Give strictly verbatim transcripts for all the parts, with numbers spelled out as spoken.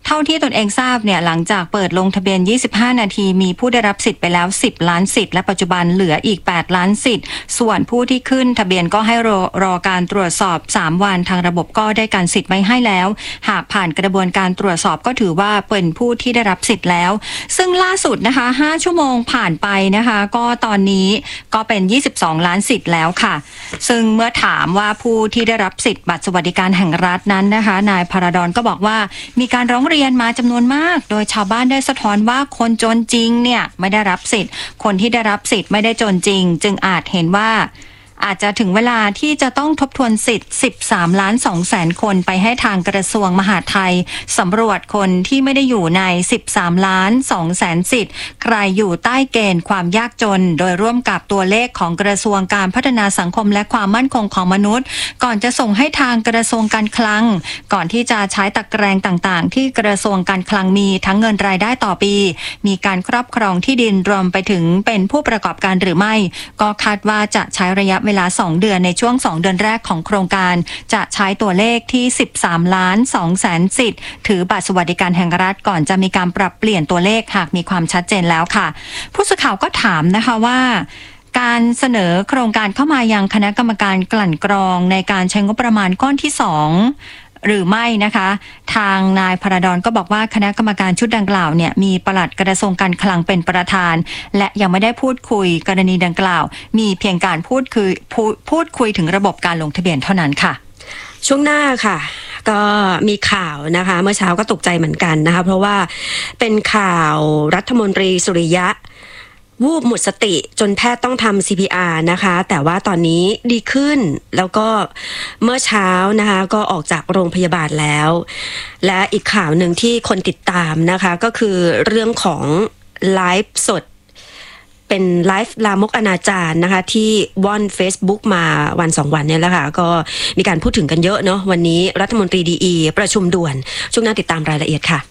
เท่าที่ตนเองทราบเนี่ยหลังจากเปิดลงทะเบียนยี่สิบห้านาทีมีผู้ได้รับสิทธิ์ไปแล้วสิบล้านสิทธิ์และปัจจุบันเหลืออีกแปดล้านสิทธิ์ส่วนผู้ที่ขึ้นทะเบียนก็ให้รอรอการตรวจสอบสามวันทางระบบก็ได้การสิทธิ์ไว้ให้แล้วหากผ่านกระบวนการตรวจสอบก็ถือว่าเป็นผู้ที่ได้รับสิทธิ์แล้วซึ่งล่าสุดนะคะห้าชั่วโมงผ่านไปนะคะก็ตอนนี้ก็เป็นยี่สิบสองล้านสิทธิ์แล้วค่ะซึ่งเมื่อถามว่าผู้ที่ได้รับสิทธิ์บัตรสวัสดิการแห่งรัฐนั้นนะคะนายพาราดอนก็บอกว่ามีการร้องเรียนมาจำนวนมากโดยชาวบ้านได้สะท้อนว่าคนจนจริงเนี่ยไม่ได้รับสิทธิ์คนที่ได้รับสิทธิ์ไม่ได้จนจริงจึงอาจเห็นว่าอาจจะถึงเวลาที่จะต้องทบทวนสิทธิ์สิบสามล้านสองแสนคนไปให้ทางกระทรวงมหาดไทยสำรวจคนที่ไม่ได้อยู่ในสิบสามล้านสองแสนสิทธิ์ใครอยู่ใต้เกณฑ์ความยากจนโดยร่วมกับตัวเลขของกระทรวงการพัฒนาสังคมและความมั่นคงของมนุษย์ก่อนจะส่งให้ทางกระทรวงการคลังก่อนที่จะใช้ตะแกรงต่างๆที่กระทรวงการคลังมีทั้งเงินรายได้ต่อปีมีการครอบครองที่ดินรวมไปถึงเป็นผู้ประกอบการหรือไม่ก็คาดว่าจะใช้ระยะเวลาสองเดือนในช่วงสองเดือนแรกของโครงการจะใช้ตัวเลขที่สิบสามล้านสองแสนสิทธิ์ถือบัตรสวัสดิการแห่งรัฐก่อนจะมีการปรับเปลี่ยนตัวเลขหากมีความชัดเจนแล้วค่ะผู้สื่อข่าวก็ถามนะคะว่าการเสนอโครงการเข้ามายังคณะกรรมการกลั่นกรองในการใช้งบประมาณก้อนที่สองหรือไม่นะคะทางนายพาราดอนก็บอกว่าคณะกรรมการชุดดังกล่าวเนี่ยมีปลัดกระทรวงการคลังเป็นประธานและยังไม่ได้พูดคุยกรณีดังกล่าวมีเพียงการพูดคุยพูดพูดคุยถึงระบบการลงทะเบียนเท่านั้นค่ะช่วงหน้าค่ะก็มีข่าวนะคะเมื่อเช้าก็ตกใจเหมือนกันนะคะเพราะว่าเป็นข่าวรัฐมนตรีสุริยะวูบหมดสติจนแพทย์ต้องทำ ซี พี อาร์ นะคะแต่ว่าตอนนี้ดีขึ้นแล้วก็เมื่อเช้านะคะก็ออกจากโรงพยาบาลแล้วและอีกข่าวหนึ่งที่คนติดตามนะคะก็คือเรื่องของไลฟ์สดเป็นไลฟ์ลามกอนาจารนะคะที่ว่อน Facebook มาวันสองวันเนี่ยแหละค่ะก็มีการพูดถึงกันเยอะเนาะวันนี้รัฐมนตรีดีอีประชุมด่วนช่วงหน้าติดตามรายละเอียดค่ะ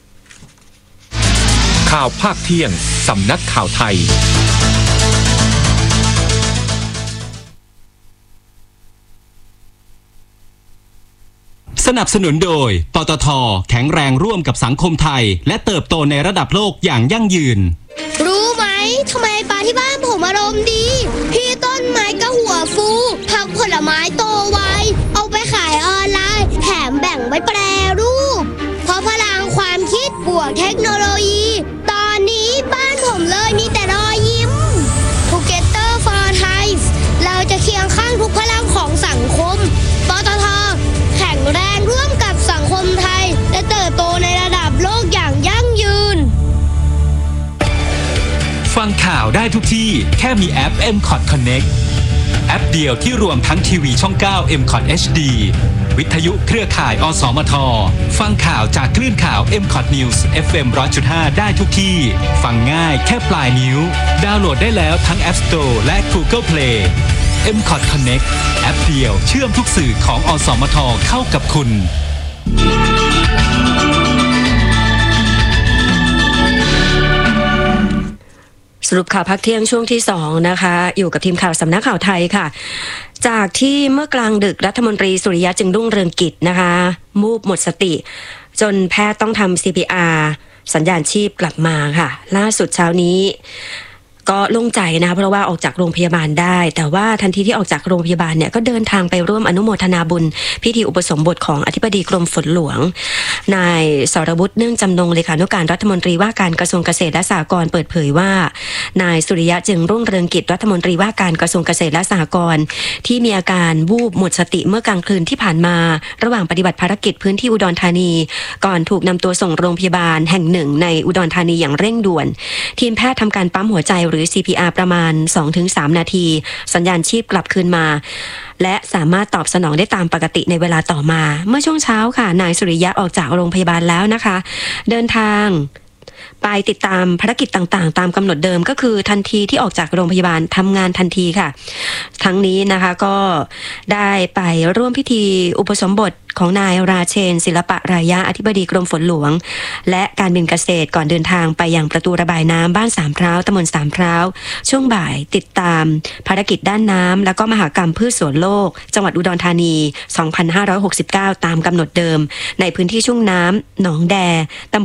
ข่าวภาคเที่ยงสำนักข่าวไทยสนับสนุนโดยปตท.แข็งแรงร่วมกับสังคมไทยและเติบโตในระดับโลกอย่างยั่งยืนรู้ไหมทำไมปลาที่บ้านผมอารมณ์ดีพี่ต้นไม้ก็หัวฟูผักผลไม้โตไวเอาไปขายออนไลน์แถมแบ่งไว้แปรรูปเพราะพลังความคิดบวกเทคโนโลยีตอนนี้บ้านผมเลยมีแต่รอยยิ้ม Together for Thai เราจะเคียงข้างทุกพลังของสังคมปตท.แข็งแรงร่วมกับสังคมไทยและเติบโตในระดับโลกอย่างยั่งยืนฟังข่าวได้ทุกที่แค่มีแอป เอ็ม คอท Connect แอปเดียวที่รวมทั้งทีวีช่องเก้า เอ็ม คอท เอช ดี วิทยุเครือข่ายอสมทฟังข่าวจากคลื่นข่าว เอ็ม คอท News เอฟ เอ็ม หนึ่งร้อยจุดห้า ได้ทุกที่ฟังง่ายแค่ปลายนิ้วดาวน์โหลดได้แล้วทั้ง App Store และ Google Play เอ็ม คอท Connect แอปเดียวเชื่อมทุกสื่อของอสมทเข้ากับคุณสรุปข่าวพักเที่ยงช่วงที่สองนะคะอยู่กับทีมข่าวสำนักข่าวไทยค่ะจากที่เมื่อกลางดึกรัฐมนตรีสุริยะจึงรุ่งเรืองกิจนะคะมูบหมดสติจนแพทย์ต้องทำ ซี พี อาร์ สัญญาณชีพกลับมาค่ะล่าสุดเช้านี้ก็โล่งใจนะคะเพราะว่าออกจากโรงพยาบาลได้แต่ว่าทันทีที่ออกจากโรงพยาบาลเนี่ยก็เดินทางไปร่วมอนุโมทนาบุญพิธีอุปสมบทของอธิบดีกรมฝนหลวงนายสรวุฒิเนื่องจำนงเลขานุการรัฐมนตรีว่าการกระทรวงเกษตรและสหกรณ์เปิดเผยว่านายสุริยะจึงรุ่งเรืองกิจรัฐมนตรีว่าการกระทรวงเกษตรและสหกรณ์ที่มีอาการวูบหมดสติเมื่อกลางคืนที่ผ่านมาระหว่างปฏิบัติภารกิจพื้นที่อุดรธานีก่อนถูกนำตัวส่งโรงพยาบาลแห่งหนึ่งในอุดรธานีอย่างเร่งด่วนทีมแพทย์ทำการปั๊มหัวใจหรือ ซี พี อาร์ ประมาณ สองถึงสาม นาทีสัญญาณชีพกลับคืนมาและสามารถตอบสนองได้ตามปกติในเวลาต่อมาเมื่อช่วงเช้าค่ะนายสุริยะออกจากโรงพยาบาลแล้วนะคะเดินทางไปติดตามภารกิจต่างๆตามกำหนดเดิมก็คือทันทีที่ออกจากโรงพยาบาลทำงานทันทีค่ะทั้งนี้นะคะก็ได้ไปร่วมพิธีอุปสมบทของนายราเชนศิลปะรายะอธิบดีกรมฝนหลวงและการบินเกษตรก่อนเดินทางไปยังประตูระบายน้ำบ้านสามพร้าวตำบลสามพร้าวช่วงบ่ายติดตามภารกิจด้านน้ำแล้วก็มหกรรมพืชสวนโลกจังหวัดอุดรธานีสองพันห้าร้อยหกสิบเก้าตามกำหนดเดิมในพื้นที่ชุ่มน้ำหนองแดตำบล